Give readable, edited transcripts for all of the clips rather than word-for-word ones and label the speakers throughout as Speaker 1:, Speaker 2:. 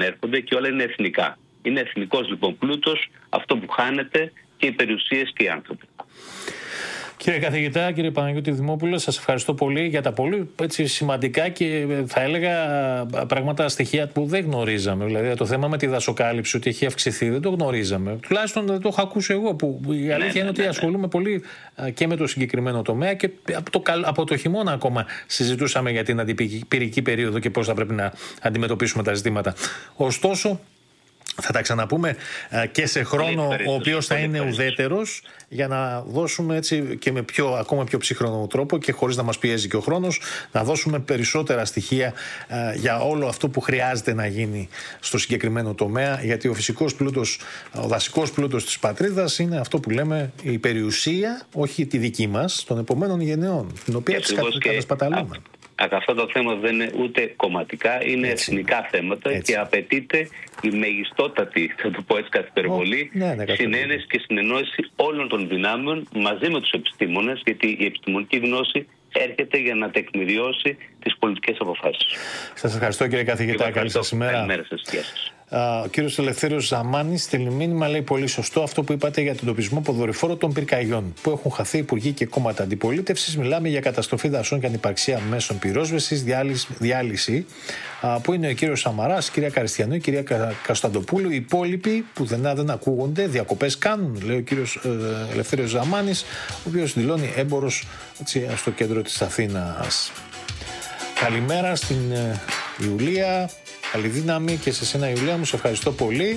Speaker 1: ανέρχονται και όλα είναι εθνικά. Είναι εθνικός λοιπόν πλούτος αυτό που χάνεται και οι περιουσίες και οι άνθρωποι.
Speaker 2: Κύριε καθηγητά, κύριε Παναγιώτη Δημόπουλο, σας ευχαριστώ πολύ για τα πολύ σημαντικά και θα έλεγα πράγματα, στοιχεία που δεν γνωρίζαμε. Δηλαδή το θέμα με τη δασοκάλυψη, ότι έχει αυξηθεί, δεν το γνωρίζαμε. Τουλάχιστον δεν το έχω ακούσει εγώ, που η αλήθεια είναι ότι ασχολούμαι πολύ και με το συγκεκριμένο τομέα και από το χειμώνα ακόμα συζητούσαμε για την αντιπυρική περίοδο και πώς θα πρέπει να αντιμετωπίσουμε τα ζητήματα. Ωστόσο, θα τα ξαναπούμε και σε χρόνο ο οποίος θα είναι ουδέτερος, για να δώσουμε έτσι και με ακόμα πιο ψύχρονο τρόπο και χωρίς να μας πιέζει και ο χρόνος, να δώσουμε περισσότερα στοιχεία για όλο αυτό που χρειάζεται να γίνει στο συγκεκριμένο τομέα, γιατί ο φυσικός πλούτος, ο δασικός πλούτος της πατρίδας είναι αυτό που λέμε η περιουσία, όχι τη δική μας, των επομένων γενεών, την οποία τις κατασπαταλούμε.
Speaker 1: Αυτά τα θέματα δεν είναι ούτε κομματικά, είναι εθνικά θέματα και απαιτείται η μεγιστότατη, θα το πω έτσι καθ' υπερβολή, συνένεση και συνεννόηση όλων των δυνάμεων μαζί με τους επιστήμονες, γιατί η επιστημονική γνώση έρχεται για να τεκμηριώσει τις πολιτικές αποφάσεις.
Speaker 2: Σας ευχαριστώ κύριε καθηγητά, καλή σας ημέρα.
Speaker 1: Καλημέρα σας, γεια σας.
Speaker 2: Ο κύριος Ελευθέριος Ζαμάνης στέλνει μήνυμα, λέει πολύ σωστό αυτό που είπατε για τον εντοπισμό ποδορυφόρων των πυρκαγιών που έχουν χαθεί υπουργοί και κόμματα αντιπολίτευσης. Μιλάμε για καταστροφή δασών και ανυπαρξία μέσων πυρόσβεσης, διάλυση, που είναι ο κύριος Σαμαράς, η κυρία Καριστιανού, η κυρία Κασταντοπούλου. Οι υπόλοιποι που δεν ακούγονται, διακοπές κάνουν, λέει ο κύριος Ελευθέριος Ζαμάνης, ο οποίος δηλώνει έμπορος στο κέντρο της Αθήνας. Καλημέρα στην Ιουλία. Καλή δύναμη και σε σένα, Ιουλία μου, σε ευχαριστώ πολύ.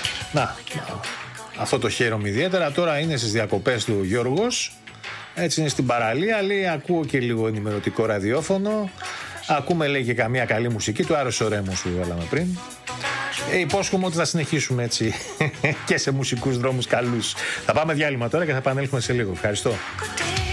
Speaker 2: Αυτό το χαίρομαι ιδιαίτερα. Τώρα είναι στις διακοπές του ο Γιώργος. Έτσι είναι στην παραλία, λέει, ακούω και λίγο ενημερωτικό ραδιόφωνο. Ακούμε, λέει, και καμία καλή μουσική. Το άρεσε ο Ρέμος που βάλαμε πριν. Υπόσχομαι ότι θα συνεχίσουμε έτσι και σε μουσικούς δρόμους καλούς. Θα πάμε διάλειμμα τώρα και θα επανέλθουμε σε λίγο. Ευχαριστώ.